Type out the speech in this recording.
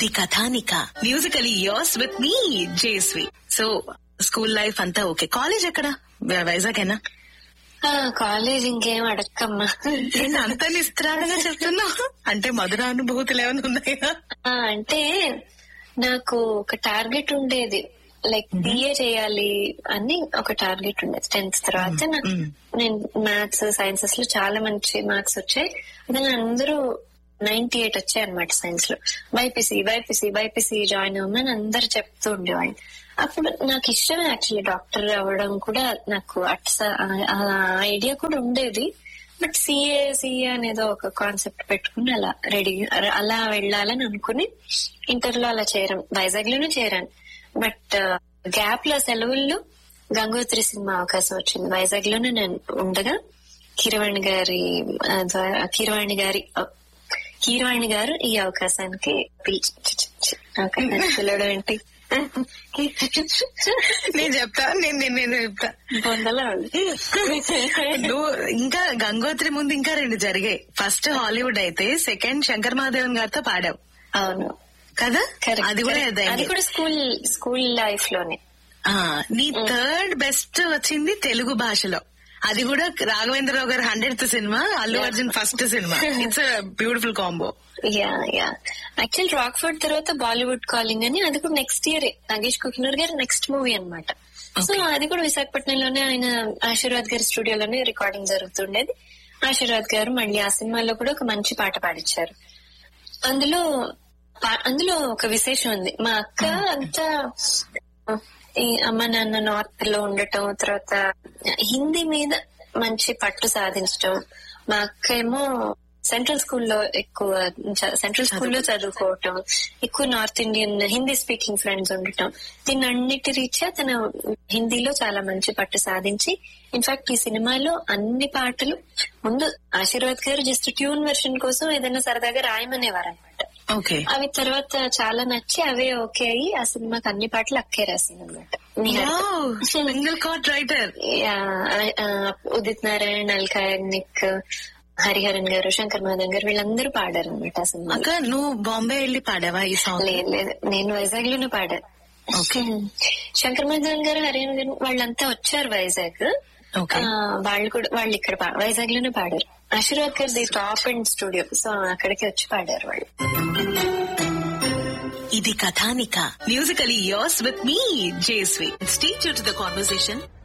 ఇది కథానిక musically yours with me జేస్వి. So school life అంతా okay. College ఎక్కడ? వైజాగేనా? కాలేజ్ ఇంకేం అడక్కమ్మా. అంత నిస్త్రాలుగా చెప్తున్నా అంటే మధుర అనుభూతులు ఏమైనా ఉన్నాయా? అంటే నాకు ఒక టార్గెట్ ఉండేది, లైక్ బిఏ చేయాలి అని ఒక టార్గెట్ ఉండేది. 10th తర్వాత నేను మ్యాథ్స్ సైన్సెస్ లో చాలా మంచి మార్క్స్ వచ్చాయి. అదే అందరూ 98 వచ్చాయి అనమాట సైన్స్ లో. బైపీసీ జాయిన్ అవ్వమని అందరు చెప్తూ ఉండేవాళ్ళు. అప్పుడు నాకు ఇష్టమే యాక్చువల్లీ డాక్టర్ అవ్వడం కూడా. నాకు ఐడియా కూడా ఉండేది. బట్ సిఏ అనేదో ఒక కాన్సెప్ట్ పెట్టుకుని అలా వెళ్ళాలని అనుకుని ఇంటర్లో అలా చేరాను. వైజాగ్ లోనే చేరాను. బట్ గ్యాప్ లో సెలవుల్లో గంగోత్రి సినిమా అవకాశం వచ్చింది. వైజాగ్ లోనే నేను ఉండగా కీరవాణి గారు ఈ అవకాశానికి పిలవడం ఏంటి నేను చెప్తా. బొందలో నువ్వు ఇంకా గంగోత్రి ముందు ఇంకా 2 జరిగాయి. ఫస్ట్ హాలీవుడ్ అయితే, సెకండ్ శంకర్ మహాదేవన్ గారితో పాడావు. అవును కదా? అది కూడా స్కూల్ లైఫ్ లోనే. నీ థర్డ్ బెస్ట్ వచ్చింది తెలుగు భాషలో. అది కూడా రాఘవేంద్రరావు గారు 100th cinema, Allu Arjun first cinema. It's beautiful combo. Actual Rockford తర్వాత బాలీవుడ్ కాలింగ్ అని, అది కూడా నెక్స్ట్ ఇయర్ నాగేష్ కుకినూర్ గారి నెక్స్ట్ మూవీ అనమాట. సో అది కూడా విశాఖపట్నంలోనే ఆయన ఆశీర్వాద్ గారి స్టూడియోలోనే రికార్డింగ్ జరుగుతుండేది. ఆశీర్వాద్ గారు మళ్ళీ ఆ సినిమాలో కూడా ఒక మంచి పాట పాడించారు. అందులో ఒక విశేషం ఉంది. మా అక్క అంతా ఈ అమ్మ నాన్న నార్త్ లో ఉండటం, తర్వాత హిందీ మీద మంచి పట్టు సాధించటం. మా అక్క ఏమో సెంట్రల్ స్కూల్లో చదువుకోవటం, ఎక్కువ north Indian Hindi speaking friends ఉండటం. దీన్ని అన్నిటి రీత్యా తన హిందీలో చాలా మంచి పట్టు సాధించి, ఇన్ఫాక్ట్ ఈ సినిమాలో అన్ని పాటలు ముందు ఆశీర్వాద్ గారు జస్ట్ ట్యూన్ వెర్షన్ కోసం ఏదైనా సరదాగా రాయమనేవారు అనమాట. అవి తర్వాత చాలా నచ్చి అవే ఓకే అయ్యి ఆ సినిమాకి అన్ని పాటలు అక్కే రాసింది అనమాట. ఉదిత్ నారాయణ్, అల్కా యాగ్నిక్, హరిహరన్ గారు, శంకర్ మహాదేవన్ గారు వీళ్ళందరూ పాడారు అనమాట ఆ సినిమా. నువ్వు బాంబే వెళ్ళి పాడావా ఈ సాంగ్? లేదు, నేను వైజాగ్ లోనే పాడాను. శంకర్ మహాదేవన్ గారు, హరిహరన్ గారు వాళ్ళంతా వచ్చారు వైజాగ్. వాళ్ళు ఇక్కడ వైజాగ్ లోనే పాడారు. ఆశీర్వాద్ గారు the top and studio, so అక్కడికి వచ్చి పాడారు వాళ్ళు. ఇది కథానిక musically yours with me జేస్వి. Stay tune to the conversation.